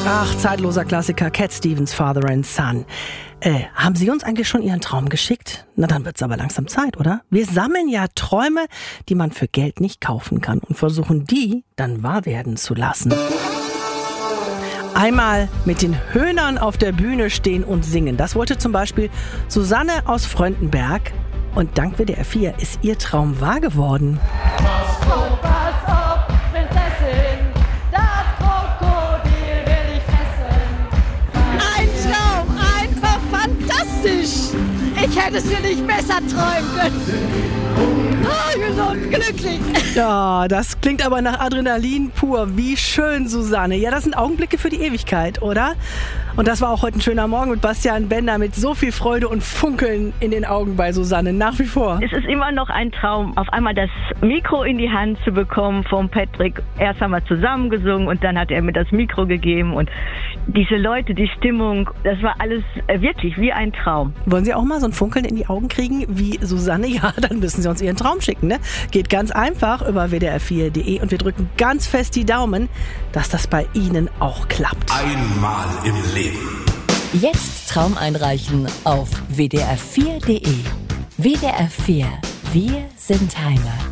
Ach, zeitloser Klassiker, Cat Stevens, Father and Son. Haben Sie uns eigentlich schon Ihren Traum geschickt? Na, dann wird's aber langsam Zeit, oder? Wir sammeln ja Träume, die man für Geld nicht kaufen kann und versuchen die dann wahr werden zu lassen. Einmal mit den Höhnern auf der Bühne stehen und singen. Das wollte zum Beispiel Susanne aus Fröndenberg. Und dank WDR 4 ist ihr Traum wahr geworden. Pass auf, Prinzessin, das Krokodil will ich fressen. Ein Traum, einfach fantastisch. Ich hätte es mir nicht besser träumen können. Oh, ich bin so glücklich. Ja, das klingt aber nach Adrenalin pur. Wie schön, Susanne. Ja, das sind Augenblicke für die Ewigkeit, oder? Und das war auch heute ein schöner Morgen mit Bastian Bender mit so viel Freude und Funkeln in den Augen bei Susanne. Nach wie vor. Es ist immer noch ein Traum, auf einmal das Mikro in die Hand zu bekommen vom Patrick. Erst haben wir zusammen gesungen und dann hat er mir das Mikro gegeben. Und diese Leute, die Stimmung, das war alles wirklich wie ein Traum. Wollen Sie auch mal so ein Funkeln in die Augen kriegen wie Susanne? Ja, dann müssen Sie uns Ihren Traum schicken, ne? Geht ganz einfach über wdr4.de und wir drücken ganz fest die Daumen, dass das bei Ihnen auch klappt. Einmal im Leben. Jetzt Traum einreichen auf wdr4.de. WDR 4. Wir sind Heimat.